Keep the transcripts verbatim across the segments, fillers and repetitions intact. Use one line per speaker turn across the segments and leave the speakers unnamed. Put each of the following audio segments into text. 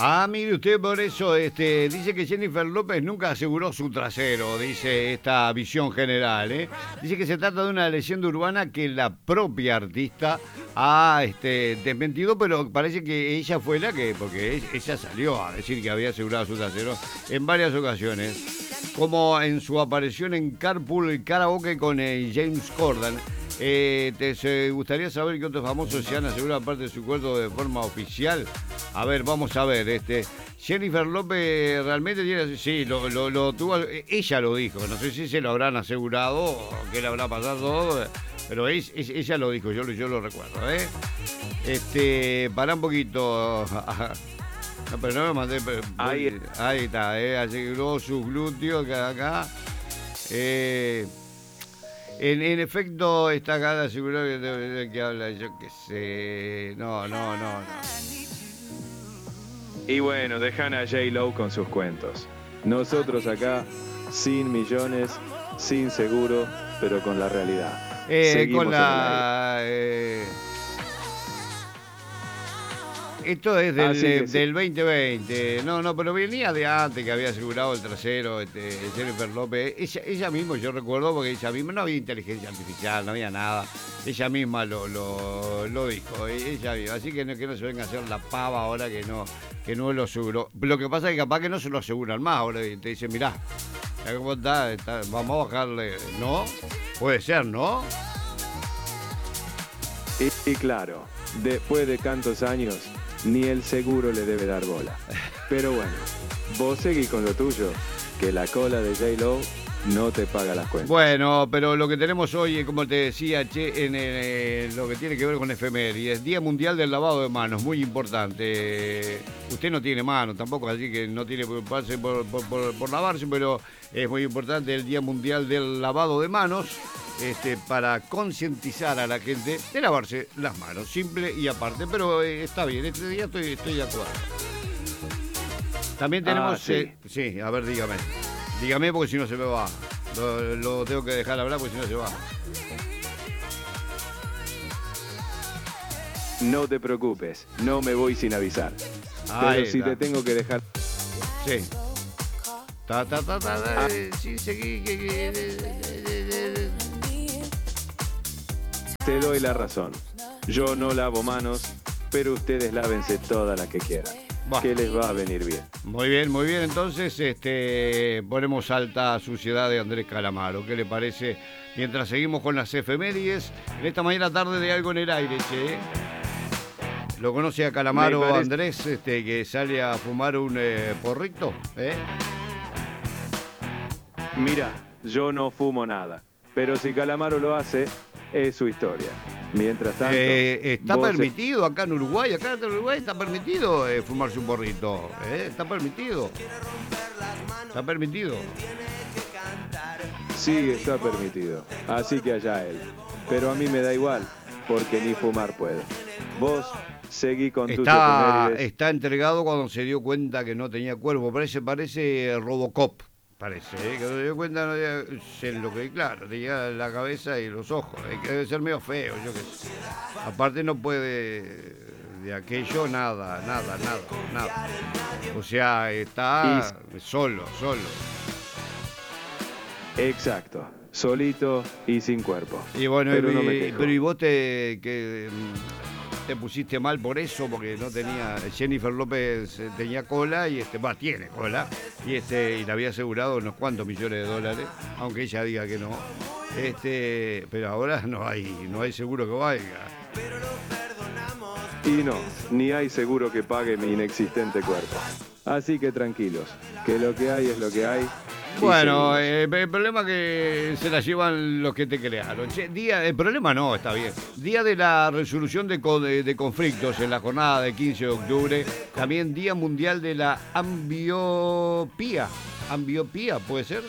Ah, mire usted, por eso este, dice que Jennifer López nunca aseguró su trasero, dice esta visión general. ¿eh? Dice que se trata de una leyenda urbana que la propia artista ha este, desmentido, pero parece que ella fue la que, porque ella salió a decir que había asegurado su trasero en varias ocasiones, como en su aparición en Carpool Karaoke con eh, James Corden. Eh, ¿Te se gustaría saber qué otros famosos se han asegurado parte de su cuerpo de forma oficial? A ver, vamos a ver. este Jennifer López realmente tiene... Sí, lo, lo, lo tuvo... Ella lo dijo. No sé si se lo habrán asegurado o qué le habrá pasado, pero es, es, ella lo dijo, yo, yo lo recuerdo. ¿eh? Este, para un poquito... No, pero no me mandé... Pero, ahí, ahí está, ¿eh? Aseguró sus glúteos acá. acá. Eh... En, en efecto, está acá asegurado que, que habla, yo qué sé. No, no, no, no.
Y bueno, dejan a J-Lo con sus cuentos. Nosotros acá, sin millones, sin seguro, pero con la realidad.
Eh,
Seguimos
con la... Eh, esto es del, de,
sí.
del veinte veinte. No, no, pero venía de antes que había asegurado el trasero, este, Jennifer López. Ella, ella misma, yo recuerdo, porque ella misma no había inteligencia artificial, no había nada. Ella misma lo, lo, lo dijo, ella misma. Así que no, que no se venga a hacer la pava ahora que no, que no lo aseguró. Lo que pasa es que capaz que no se lo aseguran más ahora. Y te dicen, mirá, ¿cómo está? está? Vamos a bajarle. ¿No? Puede ser, ¿no?
Y, y claro, después de tantos años, ni el seguro le debe dar bola. Pero bueno, vos seguís con lo tuyo, que la cola de J-Lo no te paga las cuentas.
Bueno, pero lo que tenemos hoy, como te decía, che, en, en lo que tiene que ver con efemérides, Día Mundial del Lavado de Manos, muy importante. Usted no tiene manos tampoco, así que no tiene que preocuparse por, por, por, por lavarse, pero es muy importante el Día Mundial del Lavado de Manos. Este, para concientizar a la gente de lavarse las manos, simple y aparte, pero eh, está bien, este día estoy, estoy de acuerdo. También tenemos, ah, sí. Eh, sí, a ver, dígame, dígame porque si no se me va, lo, lo tengo que dejar hablar porque si no se va.
No te preocupes, no me voy sin avisar,
Ahí
pero si
está.
te tengo que dejar...
Sí. Ta, ta, ta, ta, ta, eh, sí, seguí, que, que, eh, eh, eh,
Te doy la razón. Yo no lavo manos, pero ustedes lávense todas las que quieran. Bueno, que les va a venir bien.
Muy bien, muy bien. Entonces, este, ponemos Alta Suciedad de Andrés Calamaro. ¿Qué le parece? Mientras seguimos con las efemérides, en esta mañana tarde de Algo en el Aire, che. ¿Lo conoce a Calamaro Andrés, este, que sale a fumar un eh, porrito? ¿Eh?
Mira, yo no fumo nada, pero si Calamaro lo hace... es su historia. Mientras tanto...
Eh, está permitido acá en Uruguay, acá en Uruguay está permitido eh, fumarse un porrito. Eh, está permitido. Está permitido.
Sí, está permitido. Así que allá él. Pero a mí me da igual, porque ni fumar puedo. Vos seguí con tus efemérides.
Está entregado cuando se dio cuenta que no tenía cuerpo. Parece, parece Robocop. Parece, ¿eh? Que se dio cuenta, no se lo que claro, tenía la cabeza y los ojos, ¿eh? Que debe ser medio feo, yo qué sé. Aparte no puede de aquello nada, nada, nada, nada. O sea, está y... solo, solo.
Exacto, solito y sin cuerpo.
Y bueno,
pero,
y,
no me
pero y vos te que te pusiste mal por eso, porque no tenía, Jennifer López tenía cola y este, va, tiene cola, y este, y le había asegurado unos cuantos millones de dólares, aunque ella diga que no. Este, pero ahora no hay, no hay seguro que valga.
Y no, ni hay seguro que pague mi inexistente cuerpo. Así que tranquilos, que lo que hay es lo que hay.
Bueno, eh, el problema es que se la llevan los que te crearon. Che, día, el problema no, está bien. Día de la resolución de, de, de conflictos en la jornada del quince de octubre. También Día Mundial de la Ambliopía. ¿Ambliopía puede ser?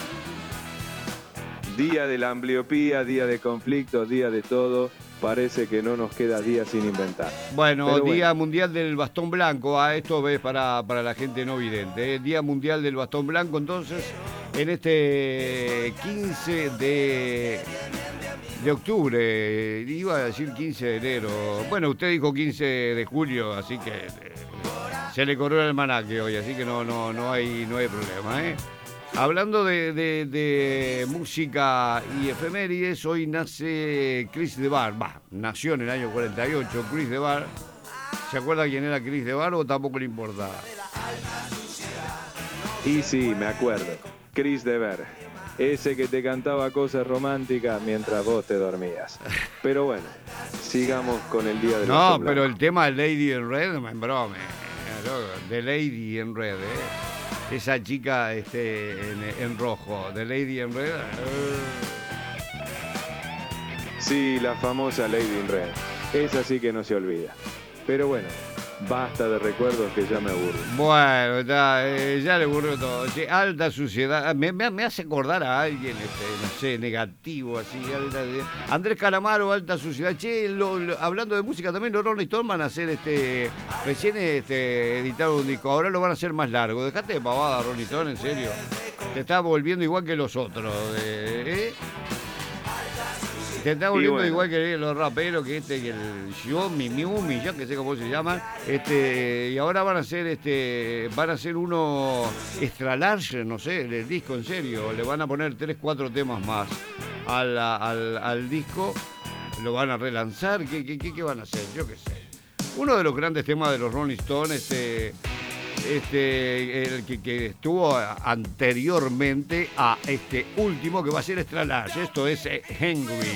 Día de la ambliopía, día de conflictos, día de todo. Parece que no nos queda día sin inventar.
Bueno,
Pero
Día
bueno.
Mundial del Bastón Blanco. A esto ves para, para la gente no vidente. ¿eh? Día Mundial del Bastón Blanco, entonces, en este quince de, de octubre. Iba a decir quince de enero. Bueno, usted dijo quince de julio, así que... Eh, Se le corrió el almanaque hoy, así que no, no, no hay, no hay problema, ¿eh? Hablando de, de, de música y efemérides, hoy nace Chris de Bar. Bah, nació en el año cuarenta y ocho Chris de Bar. ¿Se acuerda quién era Chris de Bar o tampoco le importa?
Y sí, me acuerdo. Chris de Bar. Ese que te cantaba cosas románticas mientras vos te dormías. Pero bueno, sigamos con el día de los
No,
temblados.
pero el tema Lady in Red, me brome. De Lady in Red, ¿eh? Esa chica este, en, en rojo, de Lady in Red.
Sí, la famosa Lady in Red. Esa sí que no se olvida. Pero bueno, basta de recuerdos que ya me aburren.
Bueno, ya, eh, ya le ocurrió todo. Sí, alta suciedad. Me, me, me hace acordar a alguien, este, no sé, negativo, así. Alta, Andrés Calamaro, alta suciedad. Che, lo, lo, hablando de música también, los Rolling Stones van a hacer este. Recién este, editaron un disco, ahora lo van a hacer más largo. Dejate de pavada, Rolling Stone, en serio. Te está volviendo igual que los otros. Eh, ¿eh? Te está volviendo bueno. igual que los raperos, que este, que el Xiaomi, Miumi, ya que sé cómo se llaman, este, y ahora van a hacer este, van a hacer uno extra large, no sé, el disco en serio, le van a poner tres, cuatro temas más al, al, al disco, lo van a relanzar, ¿qué, qué, qué, qué van a hacer? Yo qué sé. Uno de los grandes temas de los Rolling Stones, este, este, el que, que estuvo anteriormente a este último que va a ser extra large, esto es Hungry.